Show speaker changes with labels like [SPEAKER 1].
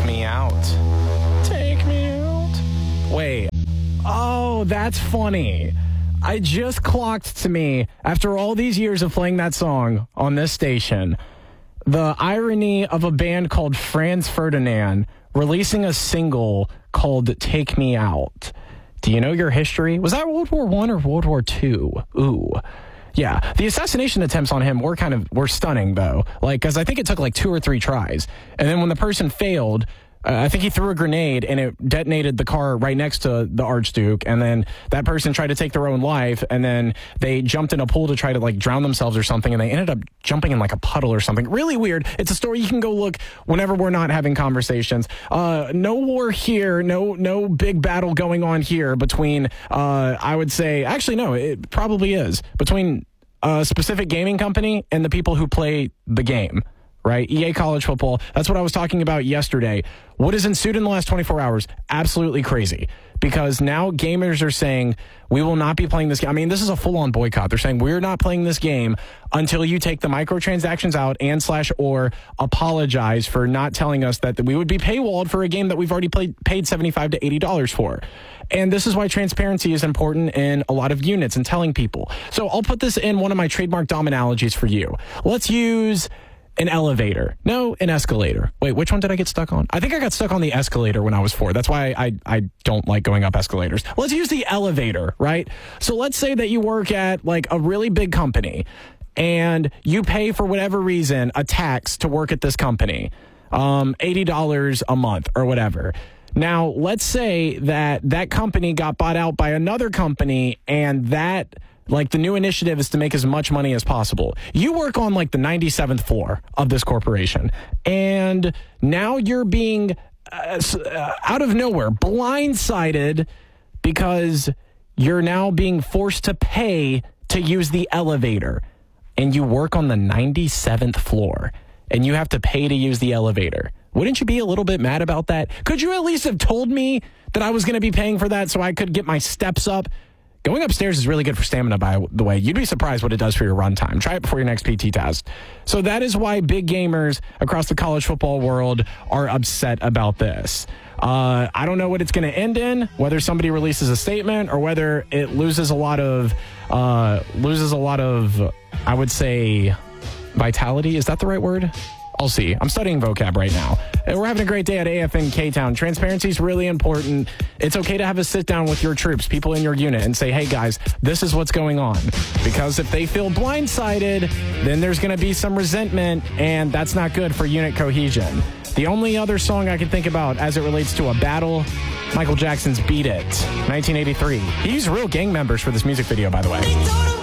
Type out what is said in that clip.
[SPEAKER 1] me out. Take me out. Wait. Oh, that's funny. I just clocked to me, after all these years of playing that song on this station, the irony of a band called Franz Ferdinand releasing a single called Take Me Out. Do you know your history? Was that World War I or World War II? Ooh. Yeah, the assassination attempts on him were stunning, though. Because I think it took 2 or 3 tries. And then when the person failed, I think he threw a grenade and it detonated the car right next to the Archduke. And then that person tried to take their own life. And then they jumped in a pool to try to drown themselves or something. And they ended up jumping in a puddle or something. Really weird. It's a story you can go look whenever we're not having conversations. No war here. No big battle going on here between, I would say, actually, no, it probably is between a specific gaming company and the people who play the game. Right? EA College Football. That's what I was talking about yesterday. What has ensued in the last 24 hours? Absolutely crazy. Because now gamers are saying, we will not be playing this game. I mean, this is a full-on boycott. They're saying, we're not playing this game until you take the microtransactions out and / apologize for not telling us that we would be paywalled for a game that we've already paid $75 to $80 for. And this is why transparency is important in a lot of units and telling people. So I'll put this in one of my trademark Dom analogies for you. Let's use an elevator. No, an escalator. Wait, which one did I get stuck on? I think I got stuck on the escalator when I was 4. That's why I don't like going up escalators. Let's use the elevator, right? So let's say that you work at a really big company and you pay for whatever reason a tax to work at this company, $80 a month or whatever. Now, let's say that company got bought out by another company and that the new initiative is to make as much money as possible. You work on the 97th floor of this corporation, and now you're being out of nowhere blindsided because you're now being forced to pay to use the elevator, and you work on the 97th floor, and you have to pay to use the elevator. Wouldn't you be a little bit mad about that? Could you at least have told me that I was going to be paying for that so I could get my steps up? Going upstairs is really good for stamina, by the way. You'd be surprised what it does for your run time. Try it before your next PT test. So that is why big gamers across the college football world are upset about this. I don't know what it's going to end in, whether somebody releases a statement or whether it loses a lot of, I would say, vitality. Is that the right word? I'll see. I'm studying vocab right now. And we're having a great day at AFN K-Town. Transparency is really important. It's okay to have a sit down with your troops, people in your unit, and say, hey, guys, this is what's going on. Because if they feel blindsided, then there's going to be some resentment, and that's not good for unit cohesion. The only other song I can think about as it relates to a battle, Michael Jackson's Beat It, 1983. He used real gang members for this music video, by the way.